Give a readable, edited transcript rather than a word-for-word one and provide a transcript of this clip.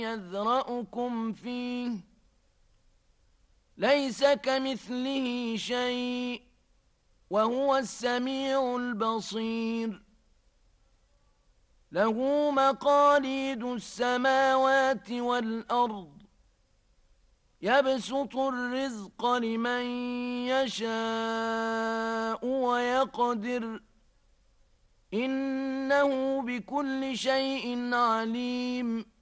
يذرأكم فيه ليس كمثله شيء وهو السميع البصير له مقاليد السماوات والأرض يبسط الرزق لمن يشاء ويقدر إنه بكل شيء عليم